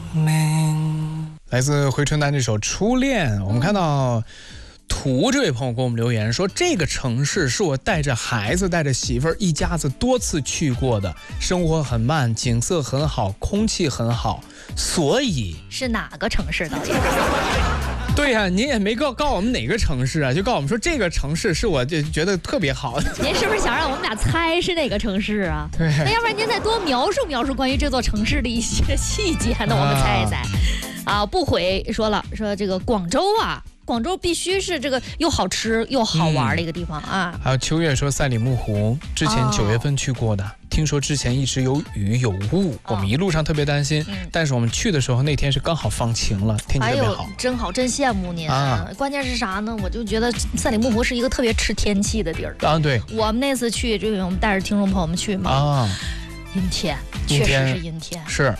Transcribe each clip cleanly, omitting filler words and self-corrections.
命。来自回春丹这首《初恋》，我们看到图这位朋友给我们留言说，这个城市是我带着孩子带着媳妇儿一家子多次去过的，生活很慢，景色很好，空气很好，所以是哪个城市的？ 对呀、你也没告诉我们哪个城市啊，就告诉我们说这个城市是我就觉得特别好。 您是不是想让我们俩猜是哪个城市啊？ 对， 那要不然您再多描述描述关于这座城市的一些细节，那我们猜一猜。不悔说了，说这个广州啊。广州必须是这个又好吃又好玩的一个地方啊！ 还有秋月说赛里木湖，之前9月份去过的，听说之前一直有雨有雾，我们一路上特别担心，但是我们去的时候那天是刚好放晴了，天气特别好。 真好，真羡慕您啊！关键是啥呢？我就觉得赛里木湖是一个特别吃天气的地儿啊。对， 我们那次去，就是我们带着听众朋友们去嘛阴天，确实是阴天。 是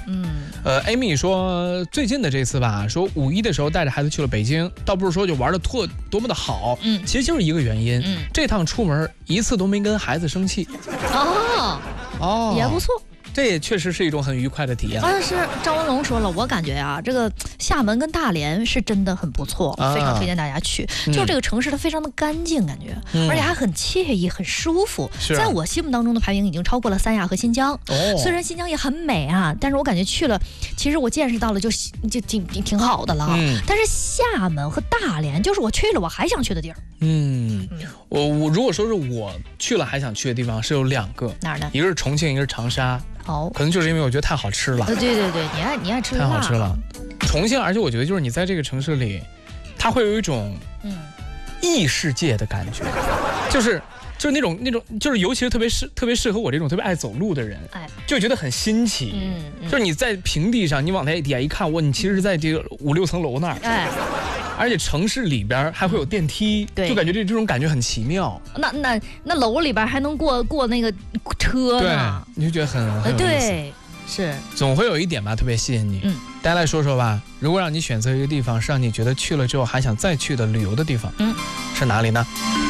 ，Amy 说最近的这次吧，说5一的时候带着孩子去了北京，倒不是说就玩的多么的好，其实就是一个原因，这趟出门一次都没跟孩子生气。也不错。这也确实是一种很愉快的体验。但是张文龙说了，我感觉啊，这个厦门跟大连是真的很不错，非常推荐大家去。就是这个城市它非常的干净，感觉，而且还很惬意，很舒服。在我心目当中的排名已经超过了三亚和新疆。虽然新疆也很美啊，但是我感觉去了，其实我见识到了就挺好的了。但是厦门和大连就是我去了我还想去的地儿。 我如果说是我去了还想去的地方是有2个， 哪儿呢？ 一个是重庆，一个是长沙。可能就是因为我觉得太好吃了。 对，你爱吃辣， 太好吃了。重庆，而且我觉得就是你在这个城市里，它会有一种异世界的感觉，就是那种，就是尤其是特别适合我这种特别爱走路的人，就觉得很新奇。就是你在平地上，你往底下一看，你其实是在这个5、6层楼那儿。而且城市里边还会有电梯，就感觉这种感觉很奇妙。 那楼里边还能过那个车呢， 对，你就觉得很有意思。 对，是总会有一点吧特别吸引你。大家来说说吧，如果让你选择一个地方，是让你觉得去了之后还想再去的旅游的地方，是哪里呢？